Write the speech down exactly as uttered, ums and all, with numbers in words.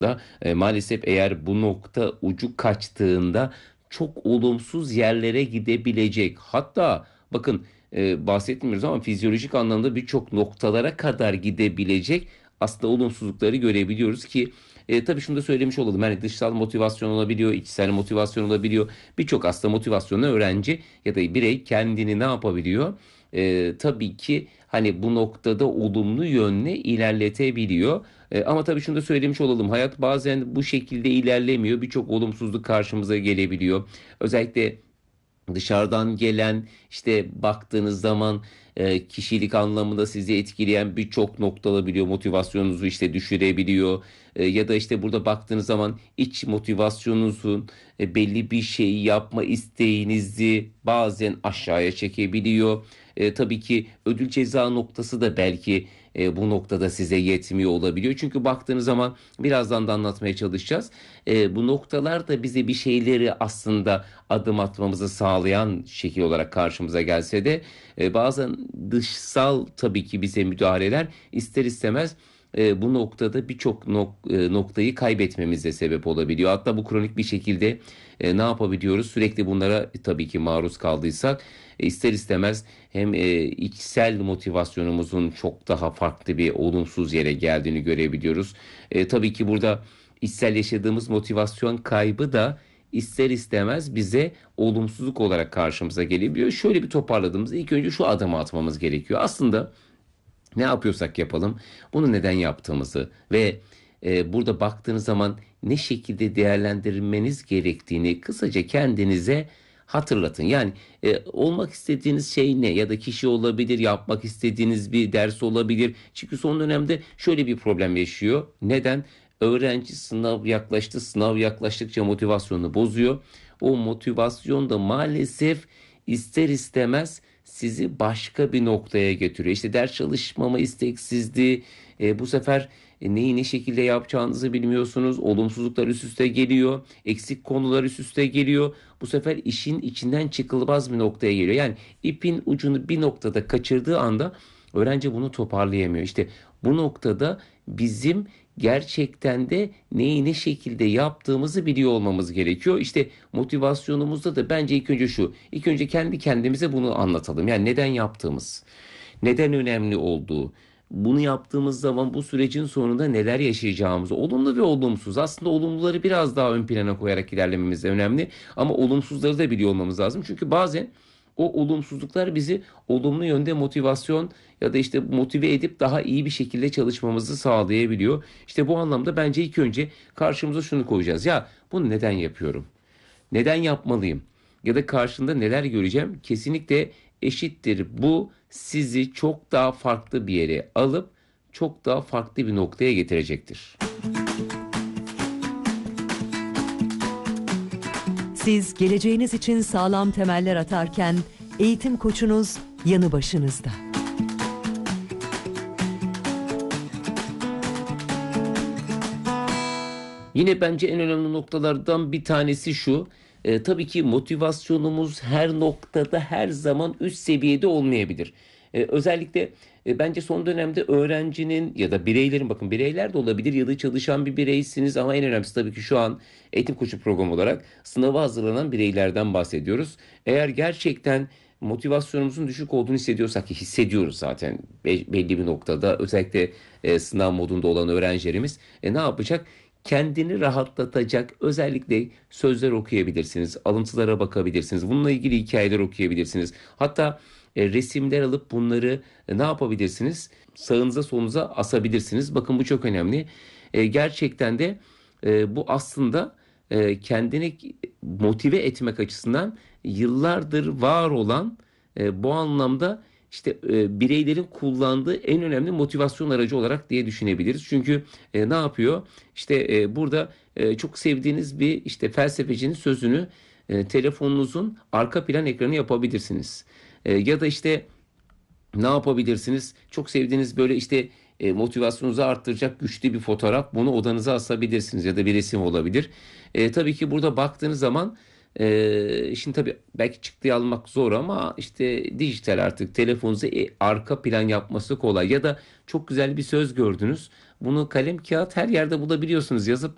da e, maalesef eğer bu nokta ucu kaçtığında çok olumsuz yerlere gidebilecek. Hatta bakın e, bahsetmiyoruz ama fizyolojik anlamda birçok noktalara kadar gidebilecek aslında olumsuzlukları görebiliyoruz ki e, tabii şunu da söylemiş olalım. Yani dışsal motivasyon olabiliyor, içsel motivasyon olabiliyor. Birçok aslında motivasyonla öğrenci ya da birey kendini ne yapabiliyor? E, tabii ki hani bu noktada olumlu yönle ilerletebiliyor. E, ama tabii şunu da söylemiş olalım. Hayat bazen bu şekilde ilerlemiyor. Birçok olumsuzluk karşımıza gelebiliyor. Özellikle dışarıdan gelen işte baktığınız zaman e, kişilik anlamında sizi etkileyen birçok nokta olabiliyor. Motivasyonunuzu işte düşürebiliyor. E, ya da işte burada baktığınız zaman iç motivasyonunuzun e, belli bir şeyi yapma isteğinizi bazen aşağıya çekebiliyor. E, tabii ki ödül ceza noktası da belki e, bu noktada size yetmiyor olabiliyor. Çünkü baktığınız zaman birazdan da anlatmaya çalışacağız. E, bu noktalar da bize bir şeyleri aslında adım atmamızı sağlayan şekil olarak karşımıza gelse de e, bazen dışsal tabii ki bize müdahaleler ister istemez e, bu noktada birçok nok- e, noktayı kaybetmemize sebep olabiliyor. Hatta bu kronik bir şekilde e, ne yapabiliyoruz? Sürekli bunlara e, tabii ki maruz kaldıysak e, ister istemez hem e, içsel motivasyonumuzun çok daha farklı bir olumsuz yere geldiğini görebiliyoruz. E, tabii ki burada içsel yaşadığımız motivasyon kaybı da ister istemez bize olumsuzluk olarak karşımıza gelebiliyor. Şöyle bir toparladığımızda ilk önce şu adımı atmamız gerekiyor. Aslında ne yapıyorsak yapalım, bunu neden yaptığımızı ve e, burada baktığınız zaman ne şekilde değerlendirmeniz gerektiğini kısaca kendinize hatırlatın. Yani e, olmak istediğiniz şey ne ya da kişi olabilir, yapmak istediğiniz bir ders olabilir. Çünkü son dönemde şöyle bir problem yaşıyor. Neden? Öğrenci sınav yaklaştı, sınav yaklaştıkça motivasyonunu bozuyor. O motivasyon da maalesef ister istemez sizi başka bir noktaya getiriyor. İşte ders çalışmama isteksizliği, e, bu sefer e, neyi ne şekilde yapacağınızı bilmiyorsunuz. Olumsuzluklar üst üste geliyor. Eksik konular üst üste geliyor. Bu sefer işin içinden çıkılmaz bir noktaya geliyor. Yani ipin ucunu bir noktada kaçırdığı anda öğrenci bunu toparlayamıyor. İşte bu noktada bizim gerçekten de neyi ne şekilde yaptığımızı biliyor olmamız gerekiyor. İşte motivasyonumuzda da bence ilk önce şu. İlk önce kendi kendimize bunu anlatalım. Yani neden yaptığımız, neden önemli olduğu, bunu yaptığımız zaman bu sürecin sonunda neler yaşayacağımızı, olumlu ve olumsuz. Aslında olumluları biraz daha ön plana koyarak ilerlememiz de önemli. Ama olumsuzları da biliyor olmamız lazım. Çünkü bazen o olumsuzluklar bizi olumlu yönde motivasyon ya da işte motive edip daha iyi bir şekilde çalışmamızı sağlayabiliyor. İşte bu anlamda bence ilk önce karşımıza şunu koyacağız. Ya bunu neden yapıyorum? Neden yapmalıyım? Ya da karşında neler göreceğim? Kesinlikle eşittir. Bu sizi çok daha farklı bir yere alıp çok daha farklı bir noktaya getirecektir. Siz geleceğiniz için sağlam temeller atarken eğitim koçunuz yanı başınızda. Yine bence en önemli noktalardan bir tanesi şu. E, tabii ki motivasyonumuz her noktada her zaman üst seviyede olmayabilir. E, özellikle e, bence son dönemde öğrencinin ya da bireylerin bakın bireyler de olabilir ya da çalışan bir bireysiniz ama en önemlisi tabii ki şu an eğitim koçu programı olarak sınava hazırlanan bireylerden bahsediyoruz. Eğer gerçekten motivasyonumuzun düşük olduğunu hissediyorsak ki hissediyoruz zaten be- belli bir noktada özellikle e, sınav modunda olan öğrencilerimiz e, ne yapacak? Kendini rahatlatacak özellikle sözler okuyabilirsiniz, alıntılara bakabilirsiniz, bununla ilgili hikayeler okuyabilirsiniz. Hatta e, resimler alıp bunları e, ne yapabilirsiniz? Sağınıza solunuza asabilirsiniz. Bakın bu çok önemli. E, gerçekten de e, bu aslında e, kendini motive etmek açısından yıllardır var olan e, bu anlamda işte e, bireylerin kullandığı en önemli motivasyon aracı olarak diye düşünebiliriz. Çünkü e, ne yapıyor? İşte e, burada e, çok sevdiğiniz bir işte felsefecinin sözünü e, telefonunuzun arka plan ekranı yapabilirsiniz. E, ya da işte ne yapabilirsiniz? Çok sevdiğiniz böyle işte e, motivasyonunuzu arttıracak güçlü bir fotoğraf. Bunu odanıza asabilirsiniz ya da bir resim olabilir. E, tabii ki burada baktığınız zaman e, şimdi tabii belki çıktıyı almak zor ama işte dijital artık telefonunuza e, arka plan yapması kolay. Ya da çok güzel bir söz gördünüz. Bunu kalem kağıt her yerde bulabiliyorsunuz. Yazıp